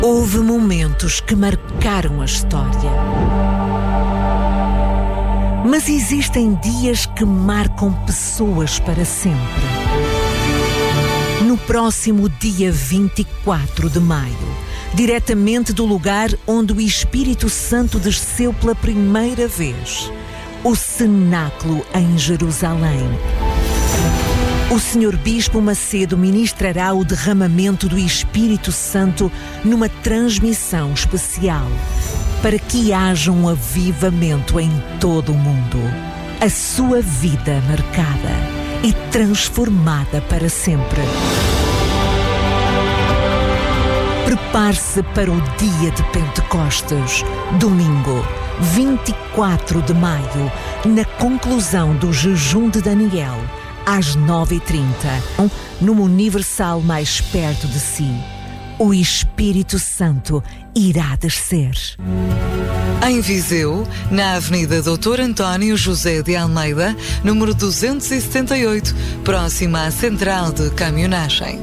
Houve momentos que marcaram a história. Mas existem dias que marcam pessoas para sempre. No próximo dia 24 de maio, diretamente do lugar onde o Espírito Santo desceu pela primeira vez, o cenáculo em Jerusalém, o Sr. Bispo Macedo ministrará o derramamento do Espírito Santo numa transmissão especial, para que haja um avivamento em todo o mundo. A sua vida marcada e transformada para sempre. Prepare-se para o dia de Pentecostes, domingo, 24 de maio, na conclusão do jejum de Daniel, às 9h30, numa Universal mais perto de si. O Espírito Santo irá descer. Em Viseu, na Avenida Dr. António José de Almeida, número 278, próxima à Central de Caminhonagem.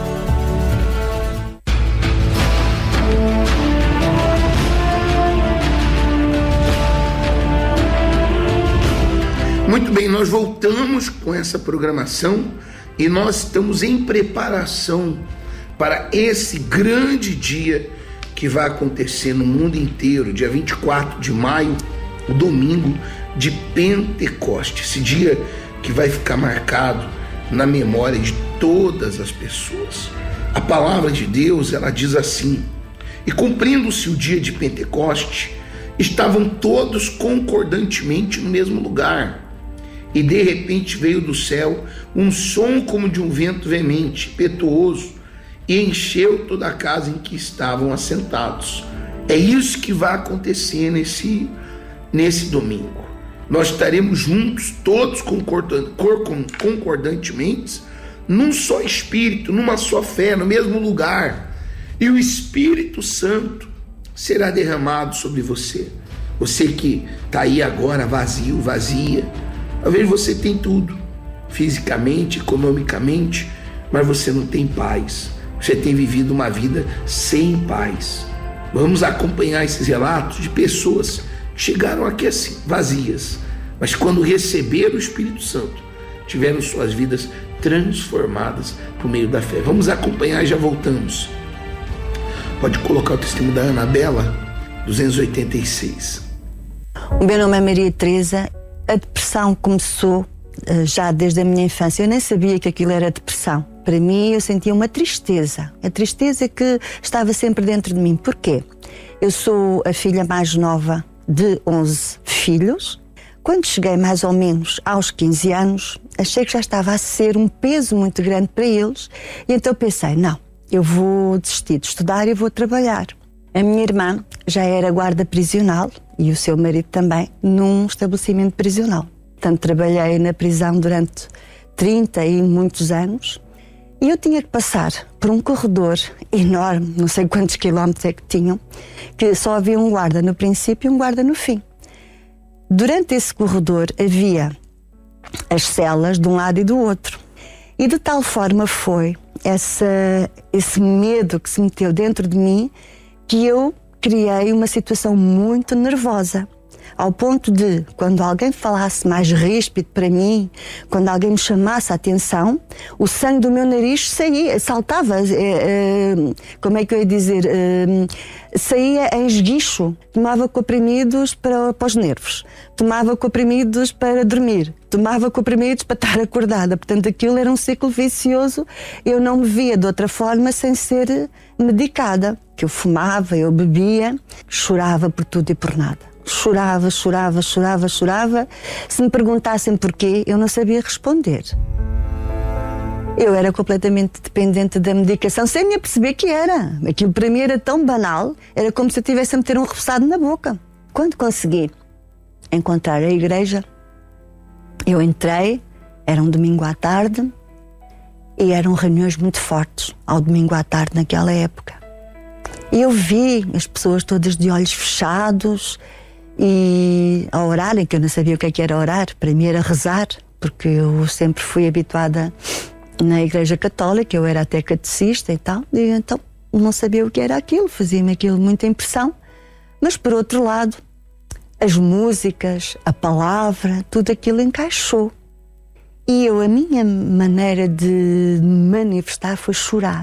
Muito bem, nós voltamos com essa programação e nós estamos em preparação para esse grande dia que vai acontecer no mundo inteiro, dia 24 de maio, o domingo de Pentecostes, esse dia que vai ficar marcado na memória de todas as pessoas. A palavra de Deus, ela diz assim: e cumprindo-se o dia de Pentecostes, estavam todos concordantemente no mesmo lugar. E de repente veio do céu um som como de um vento veemente, impetuoso, e encheu toda a casa em que estavam assentados. É isso que vai acontecer nesse domingo. Nós estaremos juntos, todos concordantemente, num só espírito, numa só fé, no mesmo lugar. E o Espírito Santo será derramado sobre você. Você que está aí agora vazio, vazia. Talvez você tem tudo, fisicamente, economicamente, mas você não tem paz. Você tem vivido uma vida sem paz. Vamos acompanhar esses relatos de pessoas que chegaram aqui assim, vazias, mas quando receberam o Espírito Santo, tiveram suas vidas transformadas por meio da fé. Vamos acompanhar e já voltamos. Pode colocar o testemunho da Anabela, 286. O meu nome é Maria Teresa. A depressão começou já desde a minha infância. Eu nem sabia que aquilo era depressão. Para mim, eu sentia uma tristeza. A tristeza que estava sempre dentro de mim. Porquê? Eu sou a filha mais nova de 11 filhos. Quando cheguei mais ou menos aos 15 anos, achei que já estava a ser um peso muito grande para eles. E então pensei, não, eu vou desistir de estudar e vou trabalhar. A minha irmã já era guarda prisional e o seu marido também num estabelecimento prisional. Portanto, trabalhei na prisão durante 30 e muitos anos e eu tinha que passar por um corredor enorme, não sei quantos quilómetros é que tinham, que só havia um guarda no princípio e um guarda no fim. Durante esse corredor havia as celas de um lado e do outro. E de tal forma foi esse medo que se meteu dentro de mim que eu criei uma situação muito nervosa, ao ponto de, quando alguém falasse mais ríspido para mim, quando alguém me chamasse a atenção, o sangue do meu nariz saía, saltava, como é que eu ia dizer, saía em esguicho. Tomava comprimidos para os nervos, tomava comprimidos para dormir, tomava comprimidos para estar acordada. Portanto, aquilo era um ciclo vicioso. Eu não me via de outra forma sem ser medicada. Que eu fumava, eu bebia, chorava por tudo e por nada. Chorava. Se me perguntassem porquê, eu não sabia responder. Eu era completamente dependente da medicação, sem me aperceber que era. Aquilo para mim era tão banal, era como se eu tivesse a meter um repousado na boca. Quando consegui encontrar a igreja, eu entrei, era um domingo à tarde, e eram reuniões muito fortes, ao domingo à tarde naquela época. E eu vi as pessoas todas de olhos fechados e a orarem, que eu não sabia o que era orar. Para mim era rezar, porque eu sempre fui habituada na Igreja Católica, eu era até catecista e tal. E então não sabia o que era aquilo, fazia-me aquilo muita impressão. Mas, por outro lado, as músicas, a palavra, tudo aquilo encaixou. E a minha maneira de manifestar foi chorar.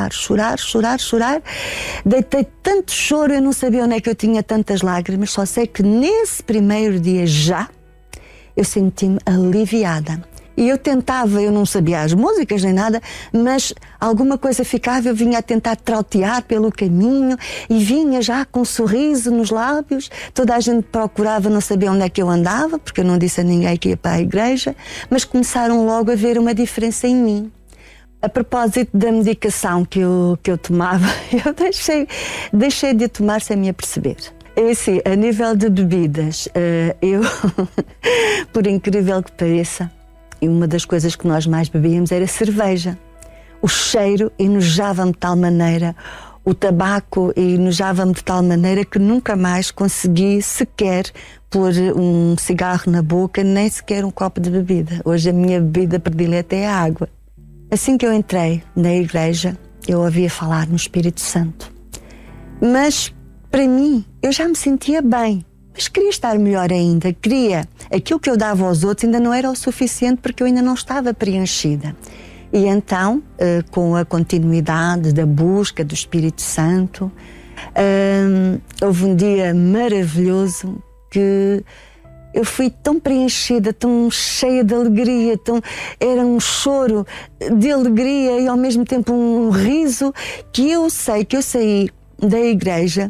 Deitei tanto choro, eu não sabia onde é que eu tinha tantas lágrimas, só sei que nesse primeiro dia eu senti-me aliviada. E eu não sabia as músicas nem nada, mas alguma coisa ficava, eu vinha a tentar trautear pelo caminho e vinha já com um sorriso nos lábios. Toda a gente procurava, não sabia onde é que eu andava, porque eu não disse a ninguém que ia para a igreja, mas começaram logo a ver uma diferença em mim. A propósito da medicação que eu tomava, eu deixei de a tomar sem me aperceber. É assim, a nível de bebidas, eu, por incrível que pareça, e uma das coisas que nós mais bebíamos era cerveja. O cheiro enojava-me de tal maneira, o tabaco enojava-me de tal maneira que nunca mais consegui sequer pôr um cigarro na boca, nem sequer um copo de bebida. Hoje a minha bebida predileta é a água. Assim que eu entrei na igreja, eu ouvia falar no Espírito Santo. Mas, para mim, eu já me sentia bem. Mas queria estar melhor ainda, aquilo que eu dava aos outros ainda não era o suficiente porque eu ainda não estava preenchida. E então, com a continuidade da busca do Espírito Santo, houve um dia maravilhoso que eu fui tão preenchida, tão cheia de alegria, era um choro de alegria e ao mesmo tempo um riso, que eu sei que eu saí da igreja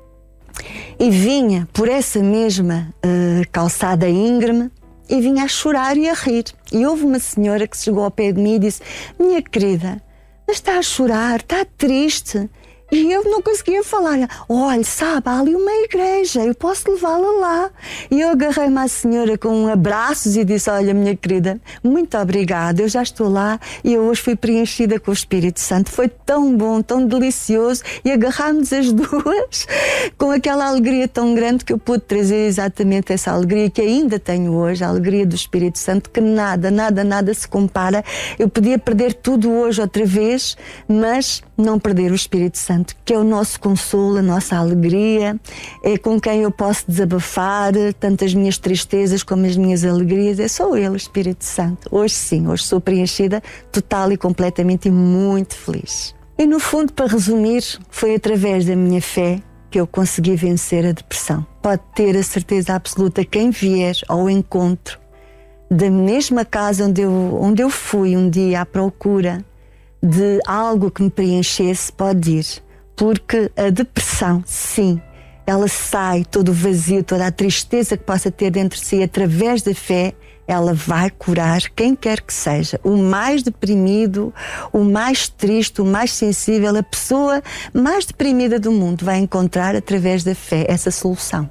e vinha por essa mesma calçada íngreme e vinha a chorar e a rir. E houve uma senhora que chegou ao pé de mim e disse: minha querida, mas está a chorar, está triste? E eu não conseguia falar. Olha, sabe, há ali uma igreja, eu posso levá-la lá. E eu agarrei-me à senhora com abraços e disse: olha, minha querida, muito obrigada, eu já estou lá e eu hoje fui preenchida com o Espírito Santo. Foi tão bom, tão delicioso, e agarrámos as duas com aquela alegria tão grande que eu pude trazer exatamente essa alegria que ainda tenho hoje, a alegria do Espírito Santo, que nada se compara. Eu podia perder tudo hoje outra vez, mas não perder o Espírito Santo, que é o nosso consolo, a nossa alegria, é com quem eu posso desabafar tanto as minhas tristezas como as minhas alegrias. É só Ele, o Espírito Santo. Hoje sim, hoje sou preenchida total e completamente e muito feliz. E no fundo, para resumir, foi através da minha fé que eu consegui vencer a depressão. Pode ter a certeza absoluta, quem vier ao encontro da mesma casa onde eu fui um dia à procura de algo que me preenchesse, pode ir. Porque a depressão, sim, ela sai, todo o vazio, toda a tristeza que possa ter dentro de si, através da fé, ela vai curar quem quer que seja. O mais deprimido, o mais triste, o mais sensível, a pessoa mais deprimida do mundo vai encontrar através da fé essa solução.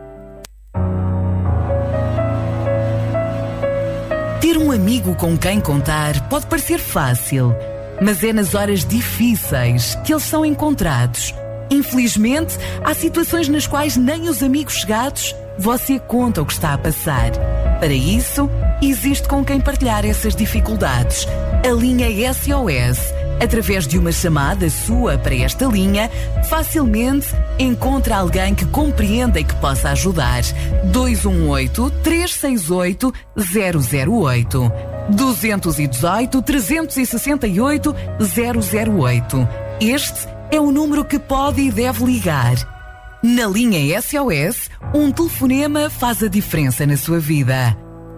Ter um amigo com quem contar pode parecer fácil, mas é nas horas difíceis que eles são encontrados. Infelizmente, há situações nas quais nem os amigos chegados você conta o que está a passar. Para isso, existe com quem partilhar essas dificuldades. A linha SOS. Através de uma chamada sua para esta linha, facilmente encontra alguém que compreenda e que possa ajudar. 218-368-008. 218-368-008. Este é o número que pode e deve ligar. Na linha SOS, um telefonema faz a diferença na sua vida.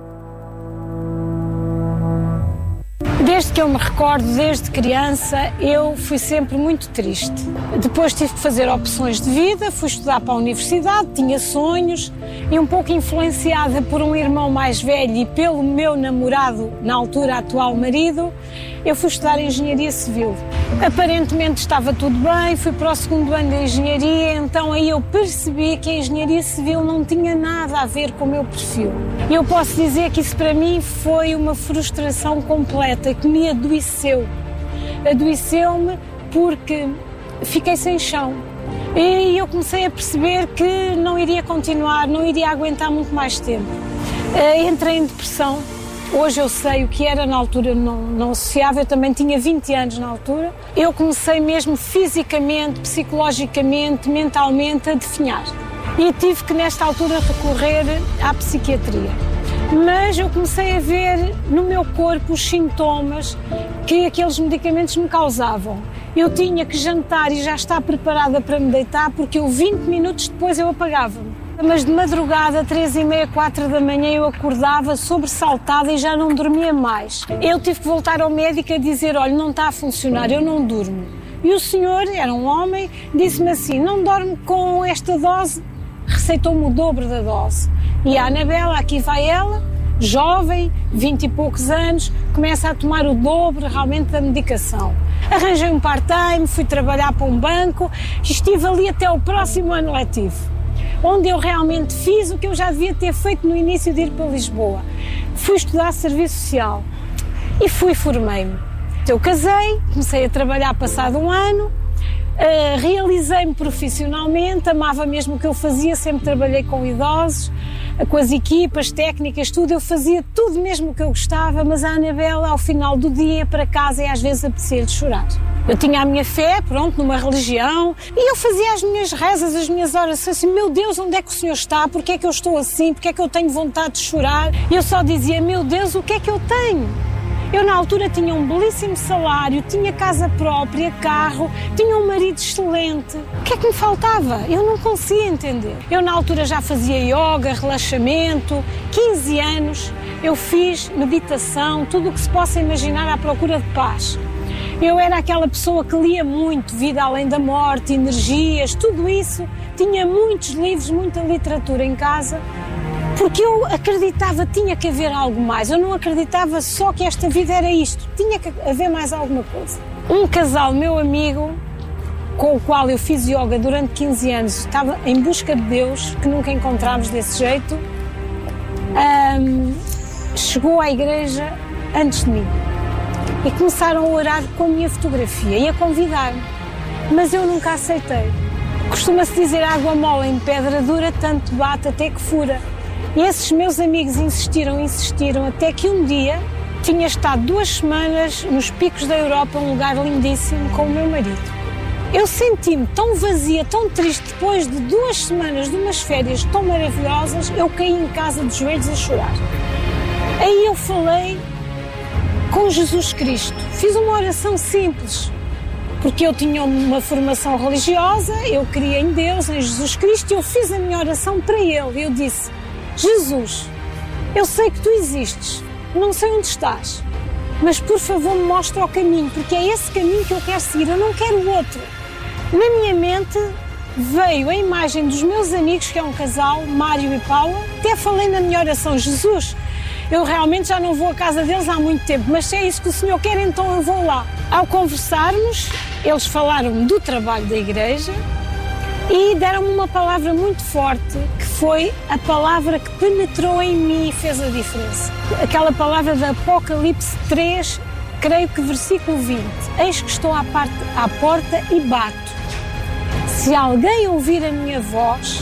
Desde que eu me recordo, desde criança, eu fui sempre muito triste. Depois tive que fazer opções de vida, fui estudar para a universidade, tinha sonhos e um pouco influenciada por um irmão mais velho e pelo meu namorado, na altura atual marido, eu fui estudar Engenharia Civil. Aparentemente estava tudo bem, fui para o segundo ano de Engenharia, então aí eu percebi que a Engenharia Civil não tinha nada a ver com o meu perfil. E eu posso dizer que isso para mim foi uma frustração completa, que me adoeceu. Adoeceu-me porque fiquei sem chão. E eu comecei a perceber que não iria continuar, não iria aguentar muito mais tempo. Entrei em depressão. Hoje eu sei o que era na altura, não associava, eu também tinha 20 anos na altura. Eu comecei mesmo fisicamente, psicologicamente, mentalmente a definhar. E tive que nesta altura recorrer à psiquiatria. Mas eu comecei a ver no meu corpo os sintomas que aqueles medicamentos me causavam. Eu tinha que jantar e já estar preparada para me deitar, porque 20 minutos depois eu apagava-me. Mas de madrugada, 3h30, 4 da manhã, eu acordava sobressaltada e já não dormia mais. Eu tive que voltar ao médico a dizer, olha, não está a funcionar, eu não durmo. E o senhor, era um homem, disse-me assim, não dorme com esta dose, receitou-me o dobro da dose. E a Anabela, aqui vai ela, jovem, 20 e poucos anos, começa a tomar o dobro realmente da medicação. Arranjei um part-time, fui trabalhar para um banco e estive ali até o próximo ano letivo, onde eu realmente fiz o que eu já devia ter feito no início de ir para Lisboa. Fui estudar Serviço Social e formei-me. Eu casei, comecei a trabalhar passado um ano, realizei-me profissionalmente, amava mesmo o que eu fazia, sempre trabalhei com idosos, com as equipas, técnicas, tudo, eu fazia tudo mesmo o que eu gostava, mas a Anabela, ao final do dia, ia para casa e às vezes apetecia-lhe chorar. Eu tinha a minha fé, pronto, numa religião, e eu fazia as minhas rezas, as minhas orações, assim, meu Deus, onde é que o Senhor está? Porquê é que eu estou assim? Porquê é que eu tenho vontade de chorar? E eu só dizia, meu Deus, o que é que eu tenho? Eu, na altura, tinha um belíssimo salário, tinha casa própria, carro, tinha um marido excelente. O que é que me faltava? Eu não conseguia entender. Eu, na altura, já fazia yoga, relaxamento, 15 anos, eu fiz meditação, tudo o que se possa imaginar à procura de paz. Eu era aquela pessoa que lia muito, Vida Além da Morte, Energias, tudo isso. Tinha muitos livros, muita literatura em casa. Porque eu acreditava, tinha que haver algo mais. Eu não acreditava só que esta vida era isto. Tinha que haver mais alguma coisa. Um casal, meu amigo, com o qual eu fiz yoga durante 15 anos, estava em busca de Deus, que nunca encontramos desse jeito, chegou à igreja antes de mim. E começaram a orar com a minha fotografia e a convidar-me. Mas eu nunca aceitei. Costuma-se dizer água mole em pedra dura, tanto bate até que fura. E esses meus amigos insistiram, até que um dia tinha estado 2 semanas nos picos da Europa, um lugar lindíssimo, com o meu marido. Eu senti-me tão vazia, tão triste, depois de 2 semanas de umas férias tão maravilhosas, eu caí em casa de joelhos a chorar. Aí eu falei com Jesus Cristo, fiz uma oração simples, porque eu tinha uma formação religiosa, eu cria em Deus, em Jesus Cristo, e eu fiz a minha oração para Ele. Eu disse, Jesus, eu sei que Tu existes, não sei onde estás, mas por favor me mostra o caminho, porque é esse caminho que eu quero seguir, eu não quero o outro. Na minha mente veio a imagem dos meus amigos, que é um casal, Mário e Paula, até falei na minha oração, Jesus, eu realmente já não vou à casa deles há muito tempo, mas se é isso que o Senhor quer, então eu vou lá. Ao conversarmos, eles falaram do trabalho da igreja e deram-me uma palavra muito forte, que foi a palavra que penetrou em mim e fez a diferença. Aquela palavra de Apocalipse 3, creio que versículo 20. Eis que estou à porta e bato. Se alguém ouvir a minha voz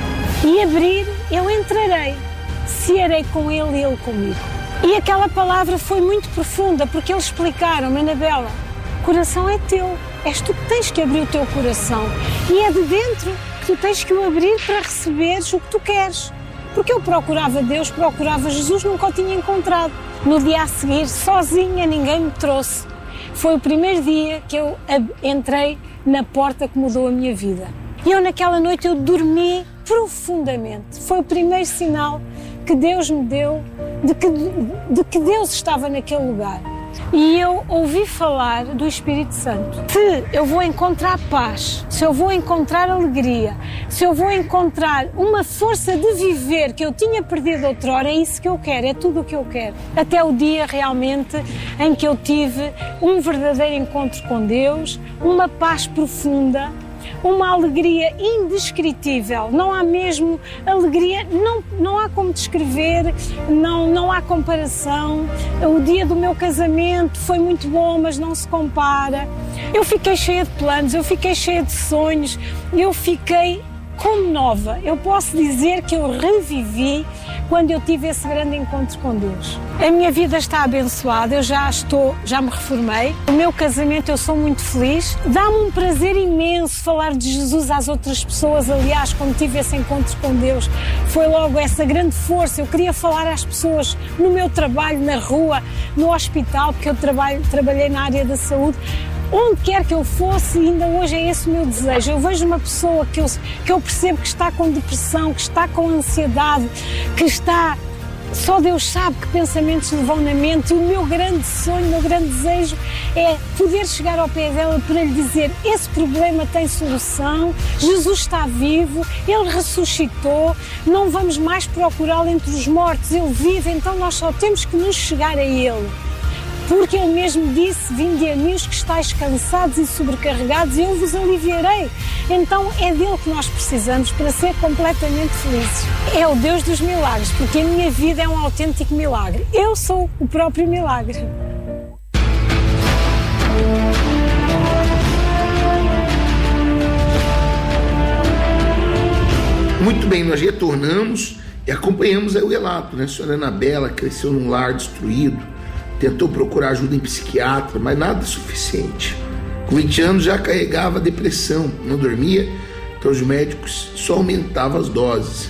e abrir, eu entrarei. Cearei com ele e ele comigo. E aquela palavra foi muito profunda, porque eles explicaram-me, Anabela, o coração é teu. És tu que tens que abrir o teu coração. E é de dentro que tu tens que o abrir para receberes o que tu queres. Porque eu procurava Deus, procurava Jesus, nunca o tinha encontrado. No dia a seguir, sozinha, ninguém me trouxe. Foi o primeiro dia que eu entrei na porta que mudou a minha vida. E eu naquela noite eu dormi profundamente. Foi o primeiro sinal que Deus me deu de que Deus estava naquele lugar. E eu ouvi falar do Espírito Santo. Se eu vou encontrar paz, se eu vou encontrar alegria, se eu vou encontrar uma força de viver que eu tinha perdido outrora, é isso que eu quero, é tudo o que eu quero. Até o dia realmente em que eu tive um verdadeiro encontro com Deus, uma paz profunda, uma alegria indescritível. Não há mesmo alegria, não há como descrever, não há comparação. O dia do meu casamento foi muito bom, mas não se compara. Eu fiquei cheia de planos, eu fiquei cheia de sonhos, eu fiquei como nova. Eu posso dizer que eu revivi quando eu tive esse grande encontro com Deus. A minha vida está abençoada, eu já me reformei. O meu casamento, eu sou muito feliz. Dá-me um prazer imenso falar de Jesus às outras pessoas. Aliás, quando tive esse encontro com Deus, foi logo essa grande força. Eu queria falar às pessoas no meu trabalho, na rua, no hospital, porque eu trabalhei na área da saúde. Onde quer que eu fosse, ainda hoje é esse o meu desejo. Eu vejo uma pessoa que eu percebo que está com depressão, que está com ansiedade, que está... Só Deus sabe que pensamentos lhe vão na mente. O meu grande sonho, o meu grande desejo é poder chegar ao pé dela para lhe dizer: esse problema tem solução, Jesus está vivo, Ele ressuscitou, não vamos mais procurá-lo entre os mortos, Ele vive, então nós só temos que nos chegar a Ele. Porque Ele mesmo disse: vinde a mim os que estáis cansados e sobrecarregados e eu vos aliviarei. Então é dele que nós precisamos para ser completamente felizes. É o Deus dos milagres, porque a minha vida é um autêntico milagre. Eu sou o próprio milagre. Muito bem, nós retornamos e acompanhamos aí o relato, né? A senhora Anabela cresceu num lar destruído, tentou procurar ajuda em psiquiatra, mas nada não Com 20 anos já carregava depressão, não dormia, então os médicos só aumentavam as doses.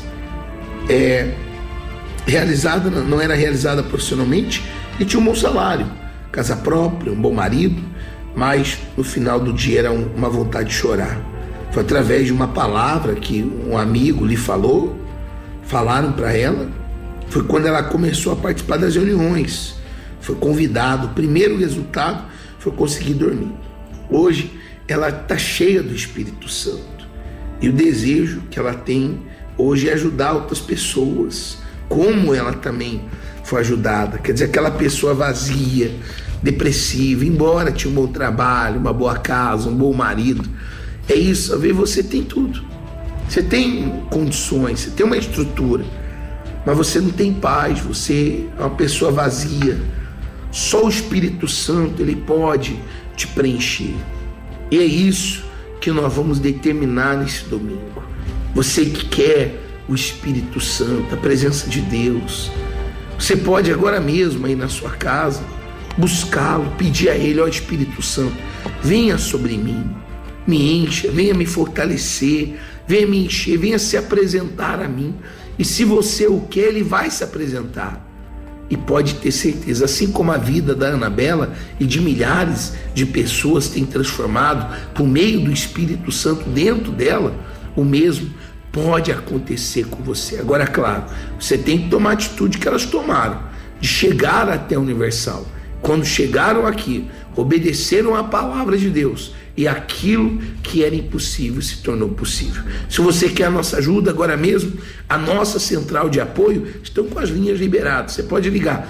Não era realizada profissionalmente e tinha um bom salário, casa própria, um bom marido, mas no final do dia era uma vontade de chorar. Foi através de uma palavra que um amigo lhe falaram para ela, foi quando ela começou a participar das reuniões. Foi convidado, o primeiro resultado foi conseguir dormir. Hoje ela está cheia do Espírito Santo e o desejo que ela tem hoje é ajudar outras pessoas, como ela também foi ajudada. Quer dizer, aquela pessoa vazia, depressiva, embora tinha um bom trabalho, uma boa casa, um bom marido, é isso, a ver, você tem tudo, você tem condições, você tem uma estrutura, mas você não tem paz, você é uma pessoa vazia. Só o Espírito Santo, ele pode te preencher. E é isso que nós vamos determinar nesse domingo. Você que quer o Espírito Santo, a presença de Deus, você pode agora mesmo aí na sua casa buscá-lo, pedir a Ele: ó Espírito Santo, venha sobre mim, me encha, venha me fortalecer, venha me encher, venha se apresentar a mim. E se você o quer, Ele vai se apresentar. E pode ter certeza, assim como a vida da Anabela e de milhares de pessoas tem transformado por meio do Espírito Santo dentro dela, o mesmo pode acontecer com você. Agora, claro, você tem que tomar a atitude que elas tomaram, de chegar até a Universal. Quando chegaram aqui, obedeceram a palavra de Deus, e aquilo que era impossível se tornou possível. Se você quer a nossa ajuda agora mesmo, a nossa central de apoio estão com as linhas liberadas. Você pode ligar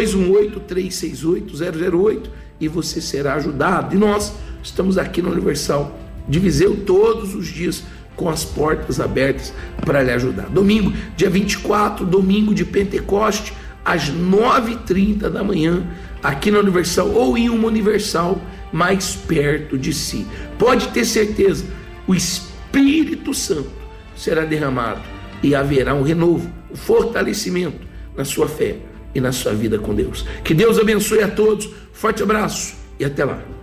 218-368-008 e você será ajudado. E nós estamos aqui na Universal de Viseu todos os dias com as portas abertas para lhe ajudar. Domingo, dia 24, domingo de Pentecoste, às 9h30 da manhã, aqui na Universal ou em uma Universal mais perto de si. Pode ter certeza, o Espírito Santo será derramado e haverá um renovo, um fortalecimento na sua fé e na sua vida com Deus. Que Deus abençoe a todos, forte abraço e até lá.